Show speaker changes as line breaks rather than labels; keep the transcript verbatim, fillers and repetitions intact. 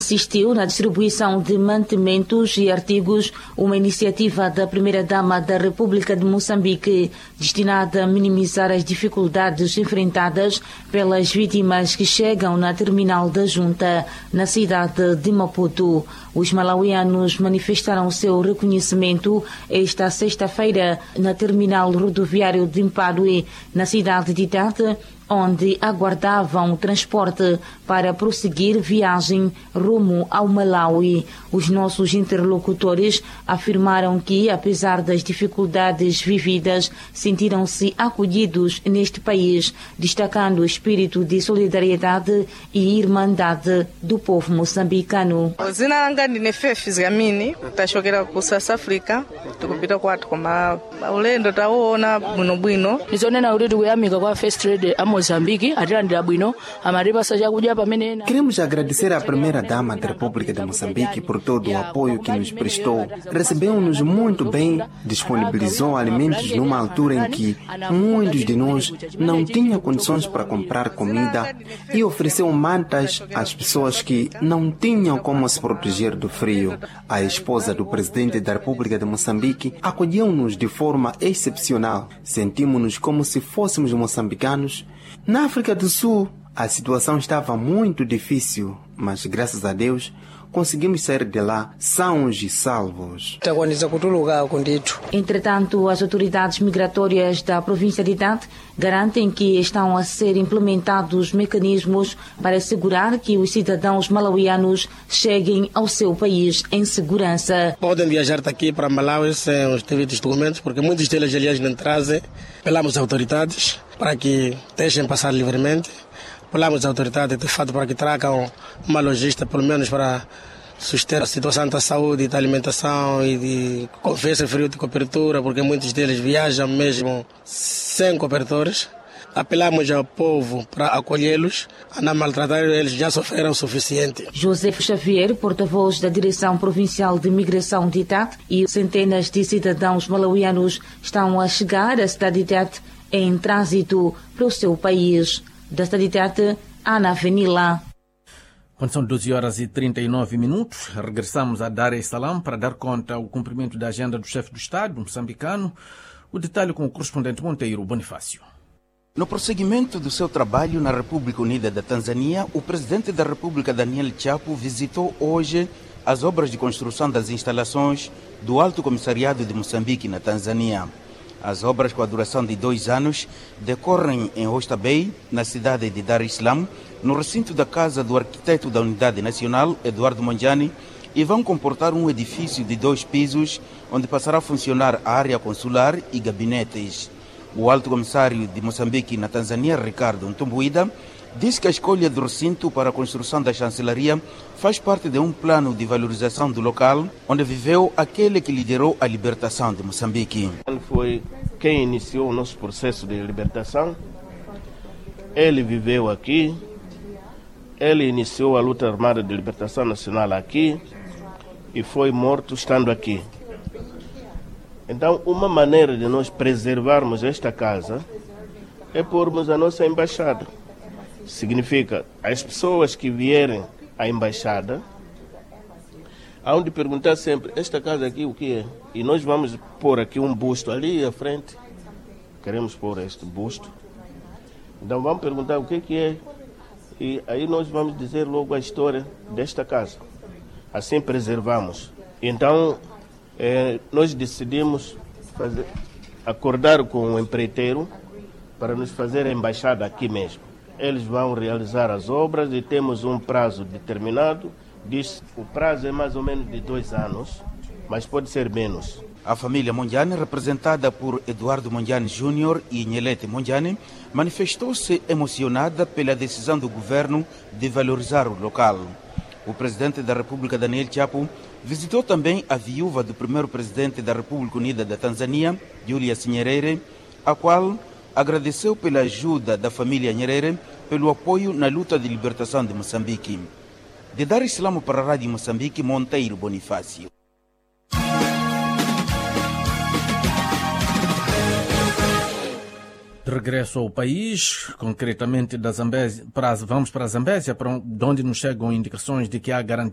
Assistiu na distribuição de mantimentos e artigos uma iniciativa da Primeira-Dama da República de Moçambique destinada a minimizar as dificuldades enfrentadas pelas vítimas que chegam na terminal da Junta, na cidade de Maputo. Os malauianos manifestaram seu reconhecimento esta sexta-feira na terminal rodoviário de Mpadue, na cidade de Tete, onde aguardavam transporte para prosseguir viagem rumo ao Malawi. Os nossos interlocutores afirmaram que, apesar das dificuldades vividas, sentiram-se acolhidos neste país, destacando o espírito de solidariedade e irmandade do povo moçambicano.
Ndine fisicamente tashokera ku South Africa tukupita kwatu koma ulendo taona bwino bwino
nizonena kuti tikuyamika kwa First Trade a Moçambique atilandira bwino amaripasa chakudya pamene.
Queremos agradecer à Primeira-Dama da República de Moçambique por todo o apoio que nos prestou. Recebeu-nos muito bem, disponibilizou alimentos numa altura em que muitos de nós não tinham condições para comprar comida e ofereceu mantas às pessoas que não tinham como se proteger do frio. A esposa do presidente da República de Moçambique acolheu-nos de forma excepcional. Sentimos-nos como se fôssemos moçambicanos. Na África do Sul, a situação estava muito difícil, mas graças a Deus conseguimos sair de lá sãos e salvos.
Entretanto, as autoridades migratórias da província de Tete garantem que estão a ser implementados mecanismos para assegurar que os cidadãos malauianos cheguem ao seu país em segurança.
Podem viajar daqui para Malawi sem os devidos documentos, porque muitos deles, aliás, não trazem. Apelamos às autoridades para que deixem passar livremente. Apelamos às autoridades, de fato, para que tragam uma logística, pelo menos para suster a situação da saúde, da alimentação e de conversa frio de cobertura, porque muitos deles viajam mesmo sem cobertores. Apelamos ao povo para acolhê-los, a não maltratar eles, já sofreram o suficiente.
José Xavier, porta-voz da Direção Provincial de Migração de Tete, e centenas de cidadãos malauianos estão a chegar à cidade de Tete em trânsito para o seu país. Da cidade de Tete, Ana Venila.
Quando são doze horas e trinta e nove minutos, regressamos a Dar es Salaam para dar conta ao cumprimento da agenda do chefe do Estado moçambicano. O detalhe com o correspondente Monteiro Bonifácio.
No prosseguimento do seu trabalho na República Unida da Tanzânia, o presidente da República, Daniel Chapo, visitou hoje as obras de construção das instalações do Alto Comissariado de Moçambique na Tanzânia. As obras, com a duração de dois anos, decorrem em Oyster Bay, na cidade de Dar es Salaam, no recinto da casa do arquiteto da Unidade Nacional, Eduardo Mondlane, e vão comportar um edifício de dois pisos, onde passará a funcionar a área consular e gabinetes. O Alto Comissário de Moçambique na Tanzânia, Ricardo Ntumbuida, disse que a escolha do recinto para a construção da chancelaria faz parte de um plano de valorização do local, onde viveu aquele que liderou a libertação de Moçambique.
Ele foi quem iniciou o nosso processo de libertação. Ele viveu aqui. Ele iniciou a luta armada de libertação nacional aqui e foi morto estando aqui. Então, uma maneira de nós preservarmos esta casa é pormos a nossa embaixada. Significa, as pessoas que vierem à embaixada hão de perguntar sempre, esta casa aqui o que é? E nós vamos pôr aqui um busto ali à frente. Queremos pôr este busto. Então vamos perguntar o que que é. E aí nós vamos dizer logo a história desta casa. Assim preservamos. Então, eh, nós decidimos fazer, acordar com o empreiteiro para nos fazer a embaixada aqui mesmo. Eles vão realizar as obras e temos um prazo determinado. Diz, o prazo é mais ou menos de dois anos, mas pode ser menos.
A família Mondlane, representada por Eduardo Mondlane Júnior e Nhelete Mondlane, manifestou-se emocionada pela decisão do governo de valorizar o local. O presidente da República, Daniel Chapo, visitou também a viúva do primeiro presidente da República Unida da Tanzânia, Julius Nyerere, a qual agradeceu pela ajuda da família Nyerere pelo apoio na luta de libertação de Moçambique. De Dar es Salaam para a Rádio Moçambique, Monteiro Bonifácio.
De regresso ao país, concretamente da Zambésia, para, vamos para a Zambésia, para onde nos chegam indicações de que há garantia